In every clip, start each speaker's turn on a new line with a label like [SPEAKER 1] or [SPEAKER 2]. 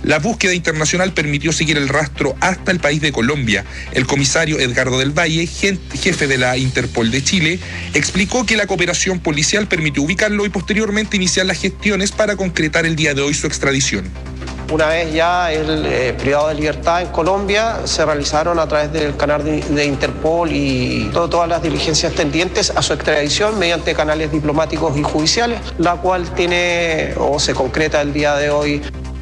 [SPEAKER 1] La búsqueda internacional permitió seguir el rastro hasta el país de Colombia. El comisario Edgardo del Valle, jefe de la Interpol de Chile, explicó que la cooperación policial permitió ubicarlo y posteriormente iniciar las gestiones para concretar el día de hoy su extradición.
[SPEAKER 2] Una vez ya el privado de libertad en Colombia, se realizaron a través del canal de Interpol y todas las diligencias tendientes a su extradición mediante canales diplomáticos y judiciales, la cual tiene o se concreta el día de hoy.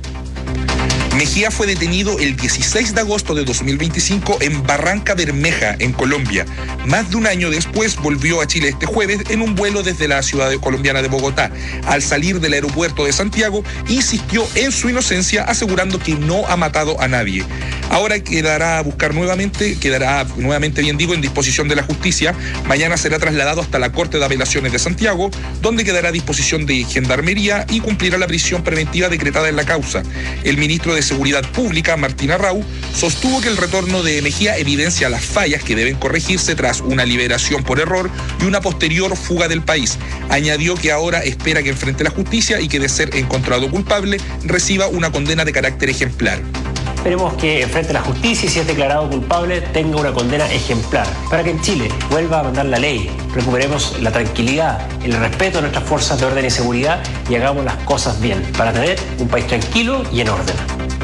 [SPEAKER 1] Mejía fue detenido el 16 de agosto de 2025 en Barranca Bermeja, en Colombia. Más de un año después volvió a Chile este jueves en un vuelo desde la ciudad colombiana de Bogotá. Al salir del aeropuerto de Santiago, insistió en su inocencia, asegurando que no ha matado a nadie. Ahora quedará nuevamente en disposición de la justicia. Mañana será trasladado hasta la Corte de Apelaciones de Santiago, donde quedará a disposición de Gendarmería y cumplirá la prisión preventiva decretada en la causa. El ministro de Seguridad Pública, Martín Arrau, sostuvo que el retorno de Mejía evidencia las fallas que deben corregirse tras una liberación por error y una posterior fuga del país. Añadió que ahora espera que enfrente la justicia y que, de ser encontrado culpable, reciba una condena de carácter ejemplar.
[SPEAKER 3] Esperemos que enfrente la justicia y, si es declarado culpable, tenga una condena ejemplar, para que en Chile vuelva a mandar la ley, recuperemos la tranquilidad, el respeto a nuestras fuerzas de orden y seguridad y hagamos las cosas bien, para tener un país tranquilo y en orden.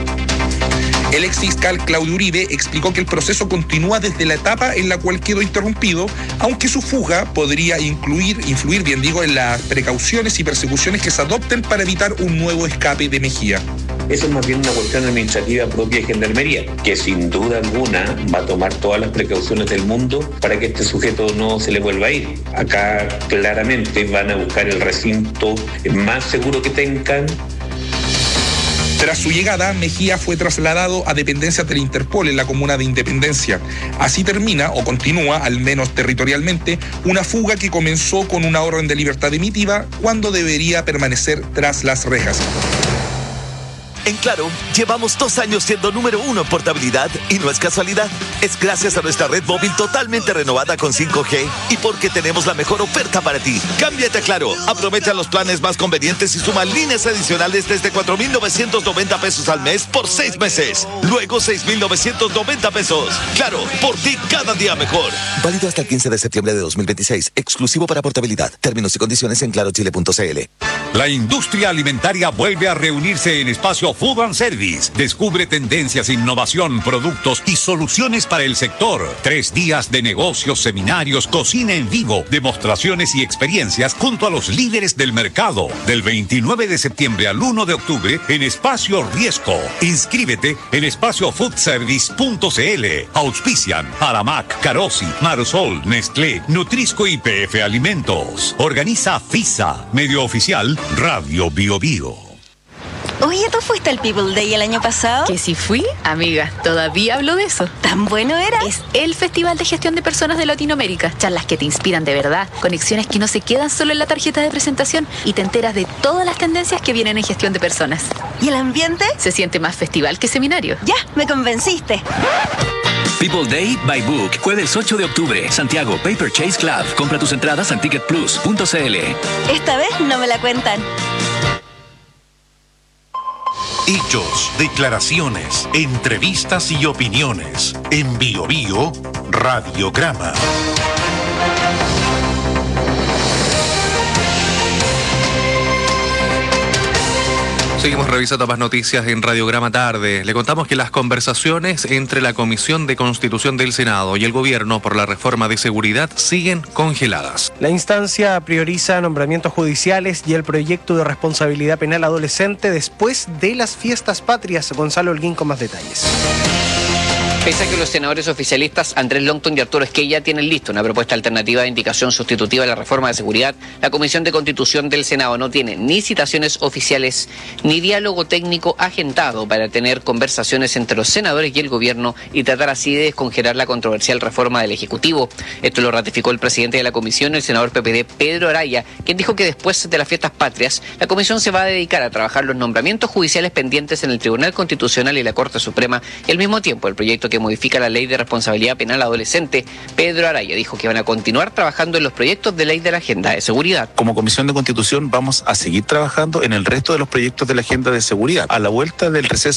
[SPEAKER 1] El exfiscal Claudio Uribe explicó que el proceso continúa desde la etapa en la cual quedó interrumpido, aunque su fuga podría influir en las precauciones y persecuciones que se adopten para evitar un nuevo escape de Mejía.
[SPEAKER 4] Eso es más bien una cuestión administrativa propia de Gendarmería, que sin duda alguna va a tomar todas las precauciones del mundo para que este sujeto no se le vuelva a ir. Acá claramente van a buscar el recinto más seguro que tengan.
[SPEAKER 1] Tras su llegada, Mejía fue trasladado a dependencias del Interpol en la comuna de Independencia. Así termina, o continúa, al menos territorialmente, una fuga que comenzó con una orden de libertad emitida cuando debería permanecer tras las rejas.
[SPEAKER 5] En Claro, llevamos 2 años siendo número 1 en portabilidad y no es casualidad. Es gracias a nuestra red móvil totalmente renovada con 5G y porque tenemos la mejor oferta para ti. Cámbiate a Claro, aprovecha los planes más convenientes y suma líneas adicionales desde 4,990 pesos al mes por 6 meses. Luego 6,990 pesos. Claro, por ti cada día mejor.
[SPEAKER 6] Válido hasta el 15 de septiembre de 2026. Exclusivo para portabilidad. Términos y condiciones en clarochile.cl.
[SPEAKER 7] La industria alimentaria vuelve a reunirse en Espacio Food and Service. Descubre tendencias, innovación, productos y soluciones para el sector. 3 días de negocios, seminarios, cocina en vivo, demostraciones y experiencias junto a los líderes del mercado. Del 29 de septiembre al 1 de octubre en Espacio Riesco. Inscríbete en espaciofoodservice.cl. Auspician Aramac, Carosi, Marsol, Nestlé, Nutrisco y PF Alimentos. Organiza FISA, medio oficial Radio Bio Bio.
[SPEAKER 8] Oye, ¿tú fuiste al People Day el año pasado?
[SPEAKER 9] ¿Que sí fui? Amiga, todavía hablo de eso.
[SPEAKER 8] ¿Tan bueno era?
[SPEAKER 9] Es el Festival de Gestión de Personas de Latinoamérica. Charlas que te inspiran de verdad, conexiones que no se quedan solo en la tarjeta de presentación y te enteras de todas las tendencias que vienen en gestión de personas.
[SPEAKER 8] ¿Y el ambiente?
[SPEAKER 9] Se siente más festival que seminario.
[SPEAKER 8] Ya, me convenciste.
[SPEAKER 10] People Day by Book, jueves 8 de octubre, Santiago, Paper Chase Club. Compra tus entradas en ticketplus.cl.
[SPEAKER 8] Esta vez no me la cuentan.
[SPEAKER 11] Hechos, declaraciones, entrevistas y opiniones. En Bio Bio, Radiograma.
[SPEAKER 12] Seguimos revisando más noticias en Radiograma Tarde. Le contamos que las conversaciones entre la Comisión de Constitución del Senado y el Gobierno por la reforma de seguridad siguen congeladas.
[SPEAKER 13] La instancia prioriza nombramientos judiciales y el proyecto de responsabilidad penal adolescente después de las fiestas patrias. Gonzalo Holguín con más detalles.
[SPEAKER 14] Pese a que los senadores oficialistas Andrés Longton y Arturo Esquella tienen listo una propuesta alternativa de indicación sustitutiva de la reforma de seguridad, la Comisión de Constitución del Senado no tiene ni citaciones oficiales ni diálogo técnico agendado para tener conversaciones entre los senadores y el gobierno y tratar así de descongelar la controversial reforma del Ejecutivo. Esto lo ratificó el presidente de la comisión, el senador PPD Pedro Araya, quien dijo que después de las fiestas patrias, la comisión se va a dedicar a trabajar los nombramientos judiciales pendientes en el Tribunal Constitucional y la Corte Suprema y al mismo tiempo el proyecto que modifica la ley de responsabilidad penal adolescente. Pedro Araya dijo que van a continuar trabajando en los proyectos de ley de la agenda de seguridad.
[SPEAKER 15] Como Comisión de Constitución vamos a seguir trabajando en el resto de los proyectos de la agenda de seguridad. A la vuelta del receso